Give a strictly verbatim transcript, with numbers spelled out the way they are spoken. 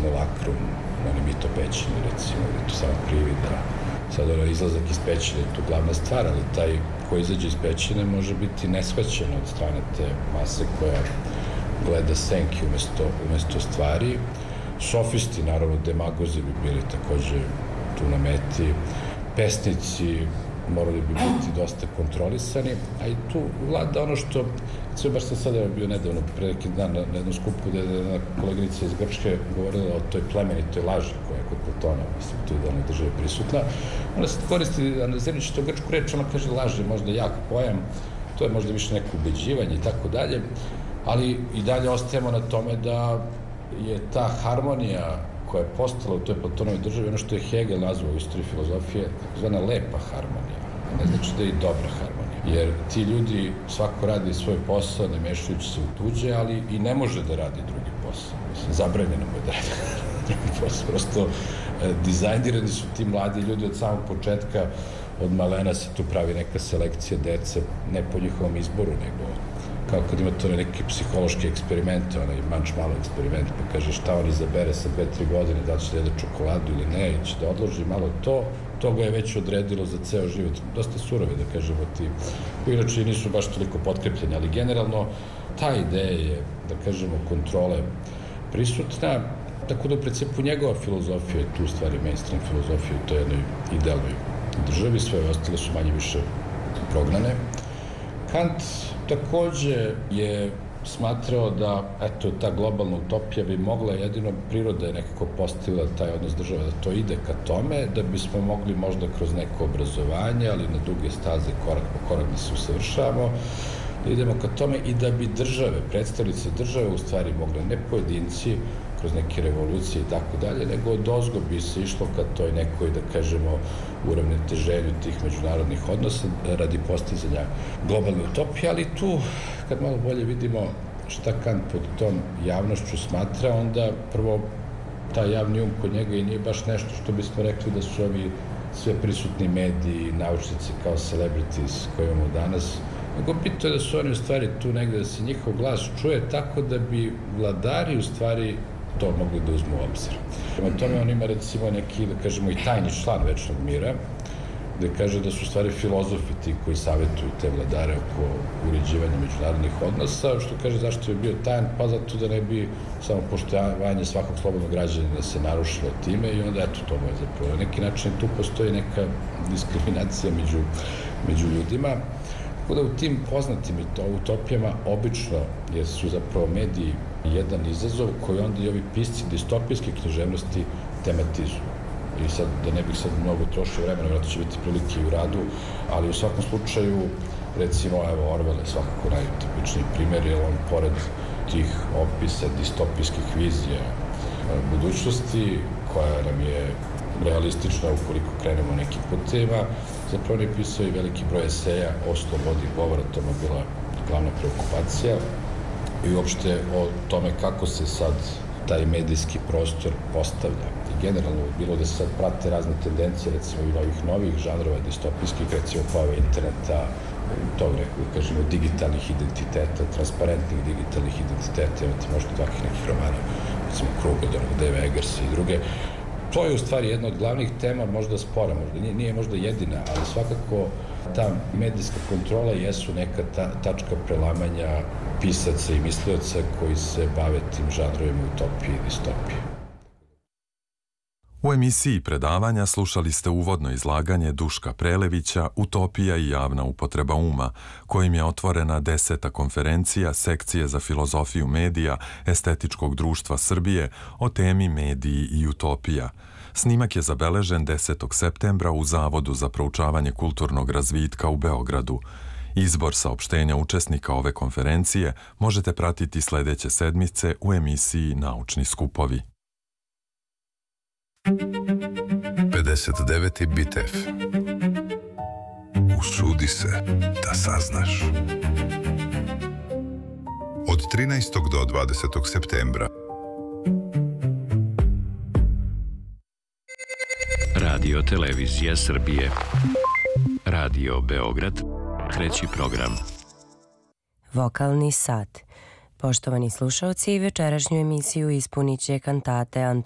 simulakrum, oni mito pećine, recimo, da je to samo privid, da sad ono izlazak iz pećine je tu glavna stvar, ali taj ko izađe iz pećine može biti neshvaćen od strane te mase koja gleda senki umesto, umesto stvari. Sofisti, naravno, demagozi bi bili takođe tu na meti. Pesnici morali bi biti dosta kontrolisani, a i tu vlada ono što, sve baš sam sada bio nedavno, pre neki dan na jednom skupu gde je jedna koleginica iz Grčke govorila o toj plemenitoj laži koja je kod Platona, mislim, tu idealne države prisutna. Ona se koristi, analizirajući to grčku reč, ona kaže laž je možda jak pojam, to je možda više neko ubeđivanje i tako dalje, ali i dalje ostajemo na tome da je ta harmonija koja je postala u toj Platonovoj državi, ono što je Hegel nazvao u istoriji filozofije, takozvana lepa harmonija, ne znači da je i dobra harmonija, jer ti ljudi, svako radi svoj posao, ne mešajući se u tuđe, ali i ne može da radi drugi posao. Mislim, zabranjeno mu je da radi drugi posao, prosto dizajnirani su ti mladi ljudi od samog početka, od malena se tu pravi neka selekcija dece, ne po njihovom izboru, nego kao kad ima to neki psihološki eksperiment, onaj manč malo eksperiment, pa kaže šta on izabere sa dve, tri godine, da li će da jede čokoladu ili ne, ili će da odloži malo to, to ga je već odredilo za ceo život. Dosta surovi, da kažemo, ti, koji inače nisu baš toliko potkrepljeni, ali generalno ta ideja je, da kažemo, kontrole prisutna, tako da u principu njegova filozofija je tu u stvari mainstream filozofija u toj jednoj idealnoj državi, sve ostale su manje više prognane. Kant takođe je smatrao da, eto, ta globalna utopija bi mogla, jedino priroda je nekako postavila taj odnos države, da to ide ka tome, da bismo mogli možda kroz neko obrazovanje, ali na duge staze, korak po korak da se usavršavamo, da idemo ka tome i da bi države, predstavnice države u stvari mogle, ne pojedinci, kroz neke revolucije i tako dalje, nego od ozgo bi se išlo ka toj nekoj, da kažemo, uravnoteženju tih međunarodnih odnosa radi postizanja globalne utopije, ali tu, kad malo bolje vidimo šta Kant pod tom javnošću smatra, onda prvo taj javni um kod njega i nije baš nešto što bismo rekli da su ovi sve prisutni mediji, naučnici kao celebrities koje imamo danas, nego bitno je da su oni u stvari tu negde, da se njihov glas čuje tako da bi vladari u stvari to mogli da uzmu u obzir. Prema tome on ima recimo neki, da kažemo, i tajni član Večnog mira, gde kaže da su u stvari filozofi ti koji savjetuju te vladare oko uređivanja međunarodnih odnosa, što kaže zašto je bio tajan, pa zato da ne bi samo poštovanje svakog slobodnog građanina se narušilo time i onda eto to mu je zapravo. Na neki način tu postoji neka diskriminacija među, među ljudima. Tako da u tim poznatim utopijama obično jer su zapravo mediji jedan izazov koji onda i ovi pisci distopijske književnosti tematizuju. I sad, da ne bih sad mnogo trošio vremena, vjerojatno će biti prilike i u radu, ali u svakom slučaju, recimo, evo, Orwell je svakako najtipičniji primjer, jer on pored tih opisa distopijskih vizija budućnosti, koja nam je realistična ukoliko krenemo nekim putevima, zapravo on je pisao i veliki broj eseja o slobodi govora, to mu je bila glavna preokupacija i uopšte o tome kako se sad taj medijski prostor postavlja. I generalno, bilo da se sad prate razne tendencije, recimo i novih novih žanrova distopijskih, recimo pojave interneta, tog nekog, da kažemo, digitalnih identiteta, transparentnih digitalnih identiteta, imate možda takvih nekih romana, recimo Krug od onog Dave Eggersa i druge. To je u stvari jedna od glavnih tema, možda spora, možda nije, nije možda jedina, ali svakako ta medijska kontrola jesu neka ta, tačka prelamanja pisaca i mislioca koji se bave tim žanrovima utopije i distopije. U emisiji predavanja slušali ste uvodno izlaganje Duška Prelevića Utopija i javna upotreba uma, kojim je otvorena deseta konferencija Sekcije za filozofiju medija Estetičkog društva Srbije o temi Mediji i utopija. Snimak je zabeležen desetog septembra u Zavodu za proučavanje kulturnog razvitka u Beogradu. Izbor saopštenja učesnika ove konferencije možete pratiti sledeće sedmice u emisiji Naučni skupovi. pedeset deveti Bit F. Usudi se da saznaš. Od trinaestog do dvadesetog septembra. Radio Televizija Srbije. Radio Beograd. Treći program. Vokalni sat. Poštovani slušaoci, večerašnju emisiju ispunit će kantate Antonija